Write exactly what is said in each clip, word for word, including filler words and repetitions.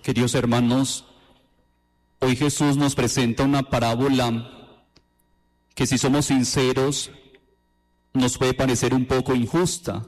Queridos hermanos, hoy Jesús nos presenta una parábola que, si somos sinceros, nos puede parecer un poco injusta.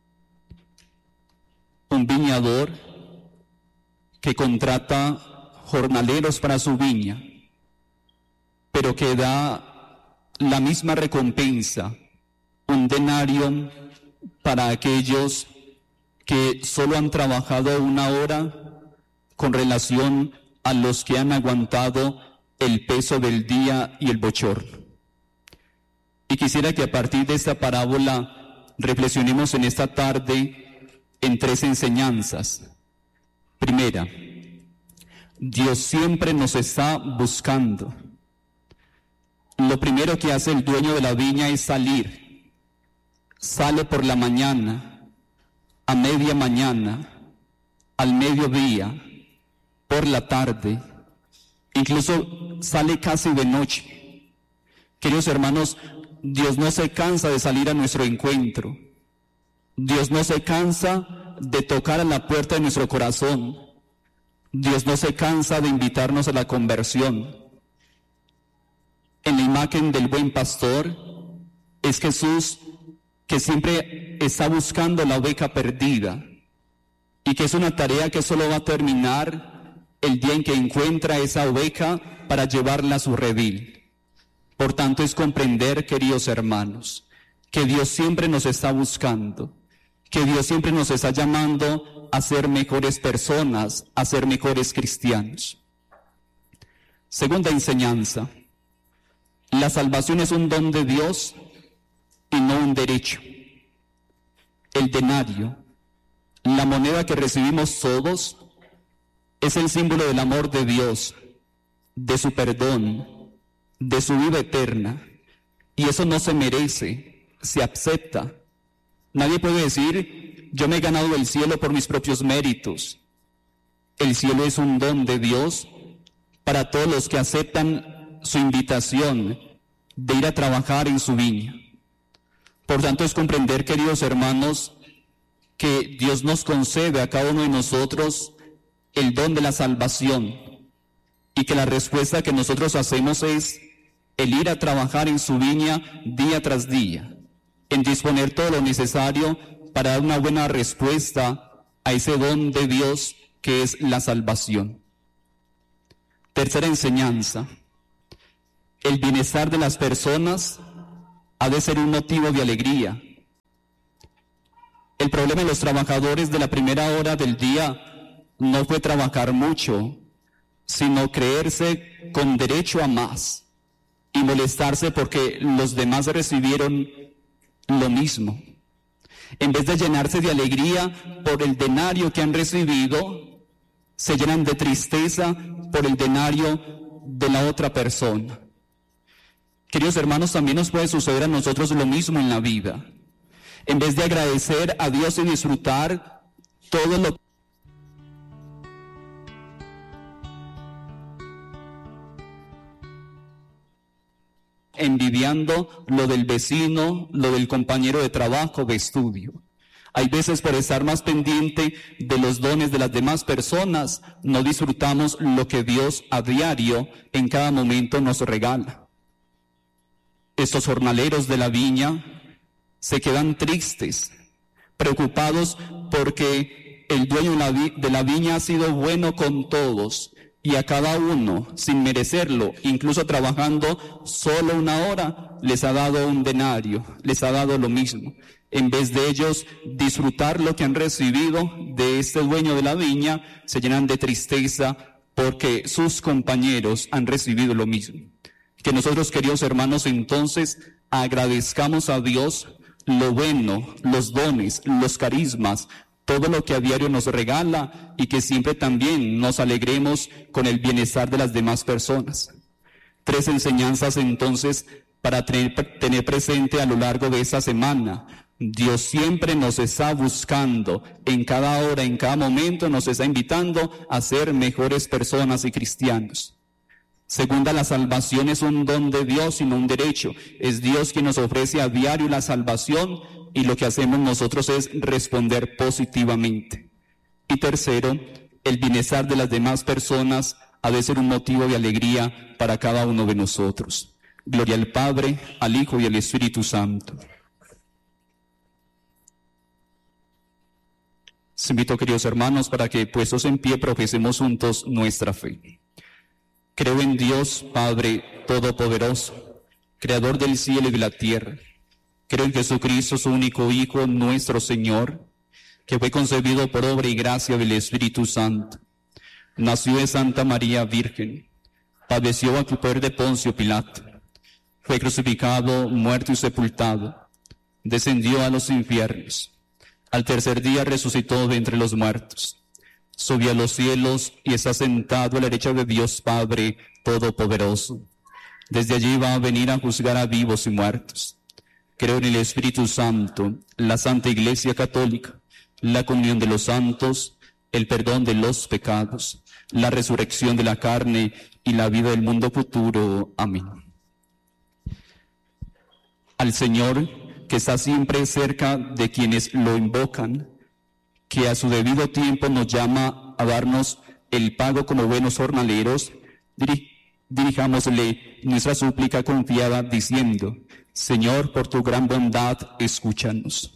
Un viñador que contrata jornaleros para su viña, pero que da la misma recompensa, un denario para aquellos que solo han trabajado una hora con relación a los que han aguantado el peso del día y el bochorno. Y quisiera que a partir de esta parábola reflexionemos en esta tarde en tres enseñanzas. Primera, Dios siempre nos está buscando. Lo primero que hace el dueño de la viña es salir. Sale por la mañana, a media mañana, al mediodía, por la tarde, incluso sale casi de noche. Queridos hermanos, Dios no se cansa de salir a nuestro encuentro. Dios no se cansa de tocar a la puerta de nuestro corazón. Dios no se cansa de invitarnos a la conversión. En la imagen del buen pastor es Jesús, que siempre está buscando la oveja perdida, y que es una tarea que solo va a terminar el día en que encuentra esa oveja para llevarla a su redil. Por tanto, es comprender, queridos hermanos, que Dios siempre nos está buscando, que Dios siempre nos está llamando a ser mejores personas, a ser mejores cristianos. Segunda enseñanza: la salvación es un don de Dios y no un derecho. El denario, la moneda que recibimos todos, es el símbolo del amor de Dios, de su perdón, de su vida eterna. Y eso no se merece, se acepta. Nadie puede decir, yo me he ganado el cielo por mis propios méritos. El cielo es un don de Dios para todos los que aceptan su invitación de ir a trabajar en su viña. Por tanto, es comprender, queridos hermanos, que Dios nos concede a cada uno de nosotros el don de la salvación, y que la respuesta que nosotros hacemos es el ir a trabajar en su viña día tras día, en disponer todo lo necesario para dar una buena respuesta a ese don de Dios que es la salvación. Tercera enseñanza: el bienestar de las personas ha de ser un motivo de alegría. El problema de los trabajadores de la primera hora del día no fue trabajar mucho, sino creerse con derecho a más y molestarse porque los demás recibieron lo mismo. En vez de llenarse de alegría por el denario que han recibido, se llenan de tristeza por el denario de la otra persona. Queridos hermanos, también nos puede suceder a nosotros lo mismo en la vida. En vez de agradecer a Dios y disfrutar todo lo que envidiando lo del vecino, lo del compañero de trabajo, de estudio. Hay veces, por estar más pendiente de los dones de las demás personas, no disfrutamos lo que Dios a diario, en cada momento, nos regala. Estos jornaleros de la viña se quedan tristes, preocupados porque el dueño de la viña ha sido bueno con todos, y a cada uno, sin merecerlo, incluso trabajando solo una hora, les ha dado un denario, les ha dado lo mismo. En vez de ellos disfrutar lo que han recibido de este dueño de la viña, se llenan de tristeza porque sus compañeros han recibido lo mismo. Que nosotros, queridos hermanos, entonces agradezcamos a Dios lo bueno, los dones, los carismas, todo lo que a diario nos regala, y que siempre también nos alegremos con el bienestar de las demás personas. Tres enseñanzas entonces para tener, tener presente a lo largo de esta semana. Dios siempre nos está buscando, en cada hora, en cada momento nos está invitando a ser mejores personas y cristianos. Segunda, la salvación es un don de Dios y no un derecho. Es Dios quien nos ofrece a diario la salvación, y lo que hacemos nosotros es responder positivamente. Y tercero, el bienestar de las demás personas ha de ser un motivo de alegría para cada uno de nosotros. Gloria al Padre, al Hijo y al Espíritu Santo. Les invito, queridos hermanos, para que, puestos en pie, profesemos juntos nuestra fe. Creo en Dios, Padre Todopoderoso, Creador del cielo y de la tierra. Creo en Jesucristo, su único Hijo, nuestro Señor, que fue concebido por obra y gracia del Espíritu Santo. Nació de Santa María Virgen, padeció bajo el poder de Poncio Pilato, fue crucificado, muerto y sepultado, descendió a los infiernos, al tercer día resucitó de entre los muertos, subió a los cielos y está sentado a la derecha de Dios Padre Todopoderoso. Desde allí va a venir a juzgar a vivos y muertos. Creo en el Espíritu Santo, la Santa Iglesia Católica, la comunión de los santos, el perdón de los pecados, la resurrección de la carne y la vida del mundo futuro. Amén. Al Señor, que está siempre cerca de quienes lo invocan, que a su debido tiempo nos llama a darnos el pago como buenos jornaleros, diri- dirijámosle nuestra súplica confiada diciendo: Señor, por tu gran bondad, escúchanos.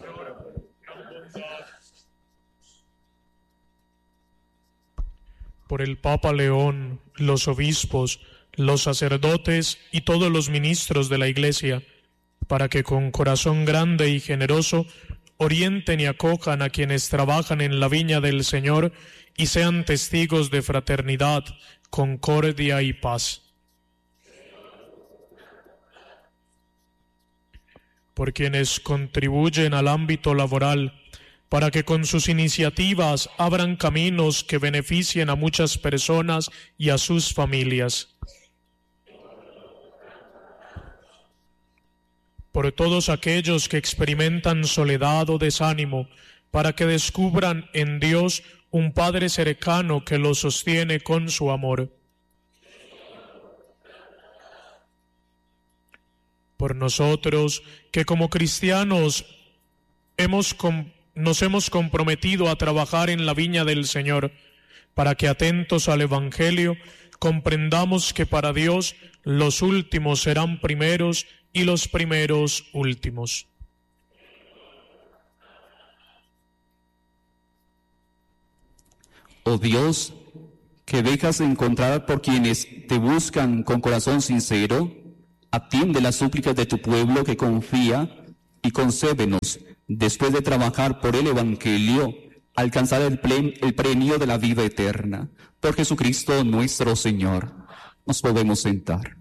Por el Papa León, los obispos, los sacerdotes y todos los ministros de la Iglesia, para que con corazón grande y generoso orienten y acojan a quienes trabajan en la viña del Señor y sean testigos de fraternidad, concordia y paz. Por quienes contribuyen al ámbito laboral, para que con sus iniciativas abran caminos que beneficien a muchas personas y a sus familias. Por todos aquellos que experimentan soledad o desánimo, para que descubran en Dios un Padre cercano que los sostiene con su amor. Por nosotros, que como cristianos hemos com- nos hemos comprometido a trabajar en la viña del Señor, para que atentos al Evangelio comprendamos que para Dios los últimos serán primeros y los primeros últimos. Oh Dios, que dejas encontrar por quienes te buscan con corazón sincero, atiende las súplicas de tu pueblo que confía y concédenos, después de trabajar por el Evangelio, alcanzar el, ple- el premio de la vida eterna. Por Jesucristo nuestro Señor. Nos podemos sentar.